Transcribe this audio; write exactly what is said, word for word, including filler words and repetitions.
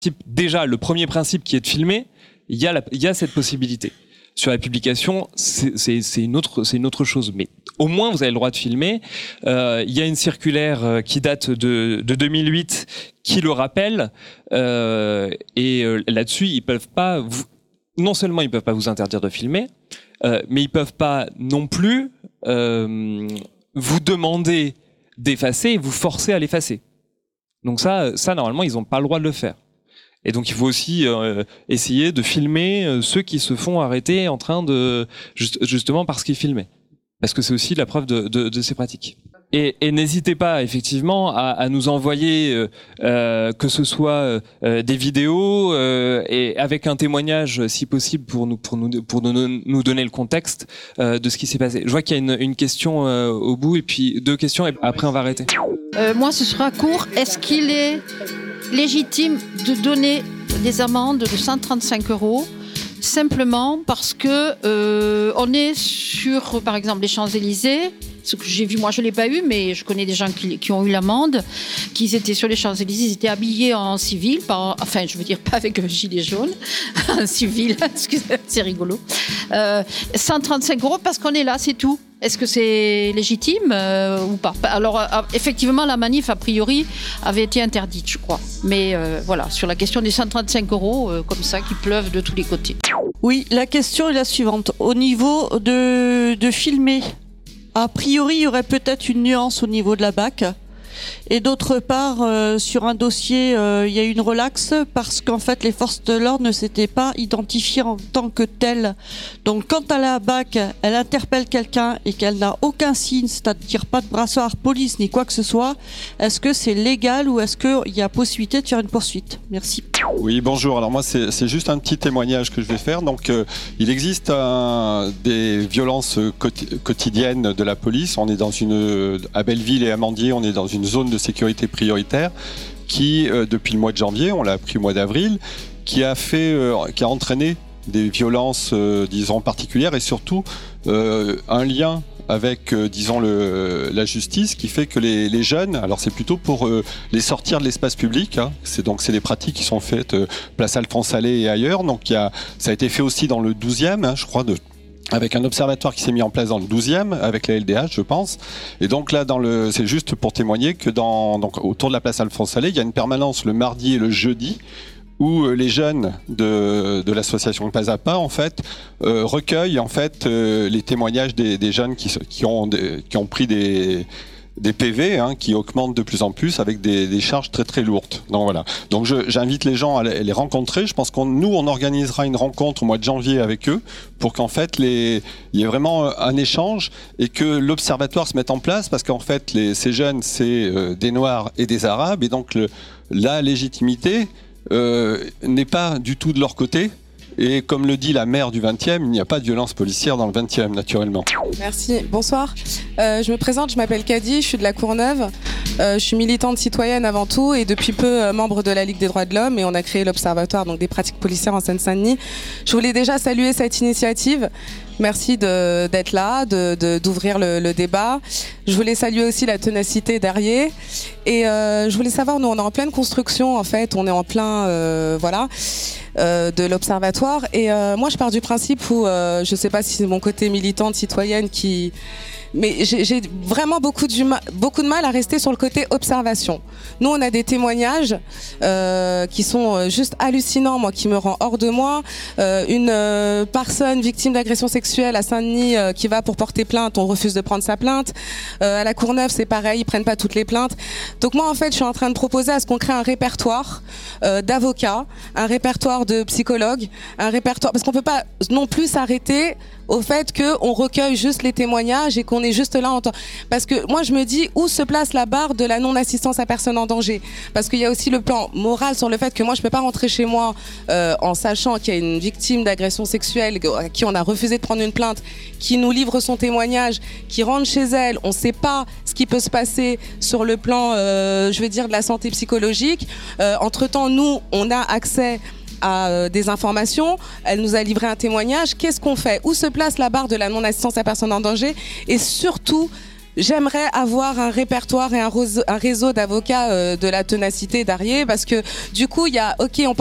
Déjà, le premier principe qui est de filmer, il y a, la, il y a cette possibilité. Sur la publication, c'est, c'est, c'est, une autre, c'est une autre chose. Mais au moins, vous avez le droit de filmer. Euh, il y a une circulaire qui date de, de deux mille huit qui le rappelle. Euh, et euh, là-dessus, ils peuvent pas... Vous, non seulement ils peuvent pas vous interdire de filmer, euh, mais ils peuvent pas non plus euh, vous demander d'effacer et vous forcer à l'effacer. Donc ça, ça normalement, ils n'ont pas le droit de le faire. Et donc il faut aussi euh, essayer de filmer euh, ceux qui se font arrêter en train de juste, justement parce qu'ils filmaient, parce que c'est aussi la preuve de, de, de ces pratiques. Et, et n'hésitez pas effectivement à, à nous envoyer euh, euh, que ce soit euh, des vidéos euh, et avec un témoignage si possible pour nous pour nous pour nous, nous donner le contexte euh, de ce qui s'est passé. Je vois qu'il y a une, une question euh, au bout et puis deux questions et après on va arrêter. Euh, moi ce sera court. Est-ce qu'il est légitime de donner des amendes de cent trente-cinq euros simplement parce que euh, on est sur, par exemple, les Champs-Élysées. Ce que j'ai vu, moi je l'ai pas eu, mais je connais des gens qui, qui ont eu l'amende, qui étaient sur les Champs-Élysées, ils étaient habillés en civil, pas, enfin je veux dire pas avec un gilet jaune, en civil, excusez, c'est rigolo. Euh, cent trente-cinq euros parce qu'on est là, c'est tout. Est-ce que c'est légitime euh, ou pas? Alors euh, effectivement la manif a priori avait été interdite, je crois. Mais euh, voilà, sur la question des cent trente-cinq euros, euh, comme ça, qui pleuvent de tous les côtés. Oui, la question est la suivante. Au niveau de, de filmer, a priori, il y aurait peut-être une nuance au niveau de la B A C. Et d'autre part, euh, sur un dossier, euh, il y a une relaxe parce qu'en fait, les forces de l'ordre ne s'étaient pas identifiées en tant que telles. Donc, quand à la B A C, elle interpelle quelqu'un et qu'elle n'a aucun signe, c'est-à-dire pas de brassard police ni quoi que ce soit, est-ce que c'est légal ou est-ce qu'il y a possibilité de faire une poursuite? Merci. Oui, bonjour. Alors moi, c'est, c'est juste un petit témoignage que je vais faire. Donc, euh, il existe un, des violences quoti- quotidiennes de la police. On est dans une, à Belleville et Amandier, on est dans une zone de sécurité prioritaire qui, euh, depuis le mois de janvier, on l'a appris au mois d'avril, qui a fait, euh, qui a entraîné des violences, euh, disons, particulières et surtout euh, un lien avec, euh, disons, le, la justice qui fait que les, les jeunes, alors c'est plutôt pour euh, les sortir de l'espace public, hein, c'est, donc c'est des pratiques qui sont faites euh, place Alphonse Allais et ailleurs, donc il y a, ça a été fait aussi dans le douzième, hein, je crois, de avec un observatoire qui s'est mis en place dans le douzième, avec la L D H, je pense. Et donc là, dans le, c'est juste pour témoigner que dans, donc, autour de la place Alphonse Allais, il y a une permanence le mardi et le jeudi, où les jeunes de, de l'association Pas à Pas, en fait, euh, recueillent en fait euh, les témoignages des, des jeunes qui, qui, ont, des, qui ont pris des, des P V, hein, qui augmentent de plus en plus avec des, des charges très très lourdes. Donc voilà. Donc je, j'invite les gens à les, les rencontrer. Je pense qu'on nous on organisera une rencontre au mois de janvier avec eux pour qu'en fait les, il y ait vraiment un échange et que l'observatoire se mette en place parce qu'en fait les, ces jeunes c'est euh, des Noirs et des Arabes et donc le, la légitimité euh, n'est pas du tout de leur côté. Et comme le dit la maire du vingtième, il n'y a pas de violence policière dans le vingtième, naturellement. Merci, bonsoir. Euh, je me présente, je m'appelle Kadi, je suis de la Courneuve. Euh, je suis militante citoyenne avant tout et depuis peu euh, membre de la Ligue des droits de l'homme et on a créé l'Observatoire donc des pratiques policières en Seine-Saint-Denis. Je voulais déjà saluer cette initiative. Merci de, d'être là, de, de, d'ouvrir le, le débat. Je voulais saluer aussi la ténacité d'Arié. Et euh, je voulais savoir, nous on est en pleine construction en fait, on est en plein, euh, voilà, euh, de l'Observatoire. Et euh, moi je pars du principe où, euh, je sais pas si c'est mon côté militante, citoyenne qui... Mais j'ai, j'ai vraiment beaucoup, du ma- beaucoup de mal à rester sur le côté observation. Nous, on a des témoignages euh, qui sont juste hallucinants, moi, qui me rend hors de moi. Euh, une euh, personne victime d'agression sexuelle à Saint-Denis euh, qui va pour porter plainte, on refuse de prendre sa plainte. Euh, à la Courneuve, c'est pareil, ils prennent pas toutes les plaintes. Donc moi, en fait, je suis en train de proposer à ce qu'on crée un répertoire euh, d'avocats, un répertoire de psychologues, un répertoire... Parce qu'on peut pas non plus s'arrêter au fait qu'on recueille juste les témoignages et qu'on est juste là en temps. Parce que moi, je me dis, où se place la barre de la non-assistance à personne en danger? Parce qu'il y a aussi le plan moral sur le fait que moi, je peux pas rentrer chez moi euh, en sachant qu'il y a une victime d'agression sexuelle à qui on a refusé de prendre une plainte, qui nous livre son témoignage, qui rentre chez elle, on sait pas ce qui peut se passer sur le plan, euh, je veux dire, de la santé psychologique. Euh, entre-temps, nous, on a accès à des informations, elle nous a livré un témoignage, qu'est-ce qu'on fait? Où se place la barre de la non-assistance à personne en danger? Et surtout, j'aimerais avoir un répertoire et un réseau, un réseau d'avocats euh, de la ténacité d'Arié, parce que du coup, il y a, ok, on